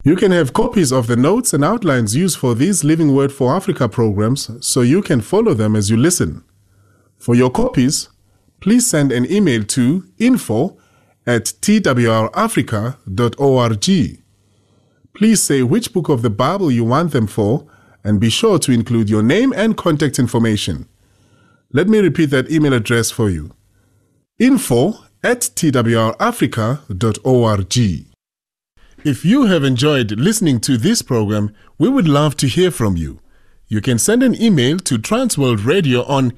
You can have copies of the notes and outlines used for these Living Word for Africa programs so you can follow them as you listen. For your copies, please send an email to info@twrafrica.org. Please say which book of the Bible you want them for and be sure to include your name and contact information. Let me repeat that email address for you. info@twrafrica.org. If you have enjoyed listening to this program, we would love to hear from you. You can send an email to Transworld Radio on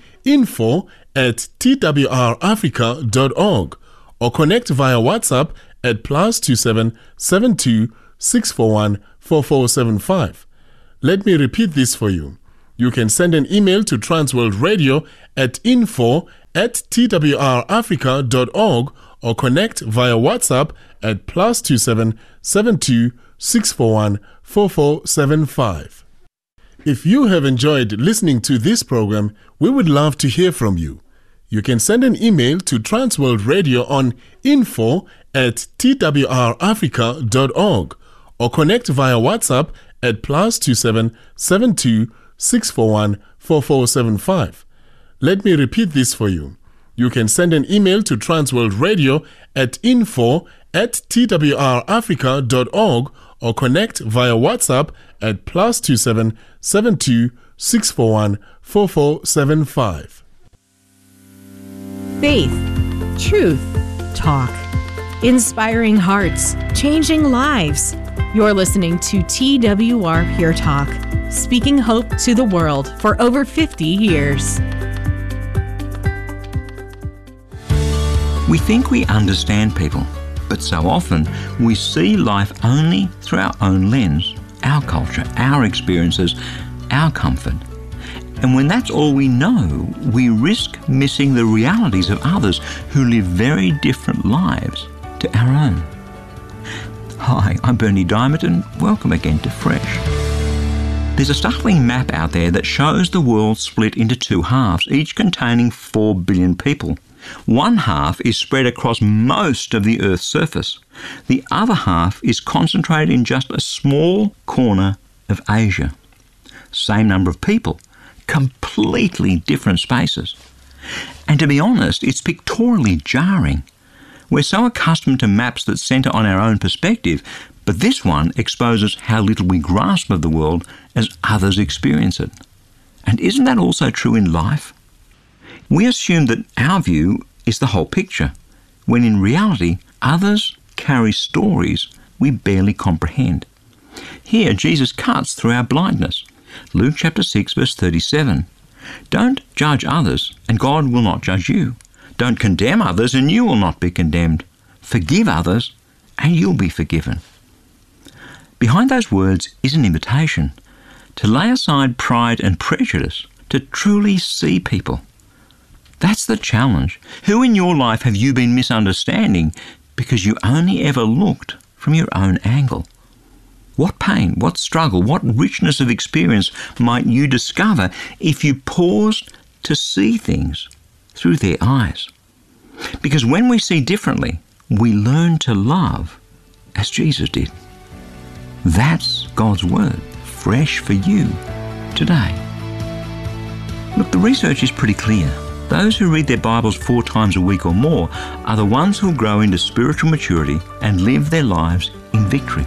info@twrafrica.org or connect via WhatsApp at +27 72 641 4475. Let me repeat this for you. You can send an email to Transworld Radio at info@twrafrica.org or connect via WhatsApp at +27 72 641 4475. If you have enjoyed listening to this program, we would love to hear from you. You can send an email to Transworld Radio on info@twrafrica.org or connect via WhatsApp at +27 72 641 4475. Let me repeat this for you. You can send an email to Transworld Radio at info@twrafrica.org or connect via WhatsApp at +27 72 641 4475. Faith, truth, talk. Inspiring hearts, changing lives. You're listening to TWR Pure Talk, speaking hope to the world for over 50 years. We think we understand people, but so often we see life only through our own lens, our culture, our experiences, our comfort. And when that's all we know, we risk missing the realities of others who live very different lives to our own. Hi, I'm Bernie Diamond and welcome again to Fresh. There's a startling map out there that shows the world split into two halves, each containing 4 billion people. One half is spread across most of the Earth's surface. The other half is concentrated in just a small corner of Asia. Same number of people, completely different spaces. And to be honest, it's pictorially jarring. We're so accustomed to maps that centre on our own perspective, but this one exposes how little we grasp of the world as others experience it. And isn't that also true in life? We assume that our view is the whole picture, when in reality, others carry stories we barely comprehend. Here, Jesus cuts through our blindness. Luke chapter 6, verse 37. Don't judge others, and God will not judge you. Don't condemn others, and you will not be condemned. Forgive others, and you'll be forgiven. Behind those words is an invitation to lay aside pride and prejudice, to truly see people. That's the challenge. Who in your life have you been misunderstanding because you only ever looked from your own angle? What pain, what struggle, what richness of experience might you discover if you paused to see things through their eyes? Because when we see differently, we learn to love as Jesus did. That's God's Word, fresh for you today. Look, the research is pretty clear. Those who read their Bibles 4 times a week or more are the ones who will grow into spiritual maturity and live their lives in victory.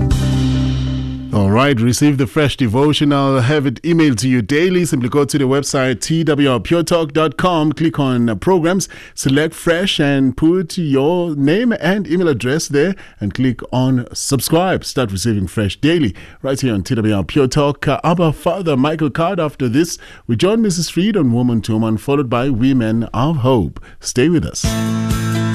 All right, receive the Fresh devotional. Have it emailed to you daily. Simply go to the website twrpuretalk.com, click on programs, select Fresh and put your name and email address there and click on subscribe. Start receiving Fresh daily right here on TWR Pure Talk. Abba Father Michael Card. After this, we join Mrs. Reed on Woman to Woman, followed by Women of Hope. Stay with us.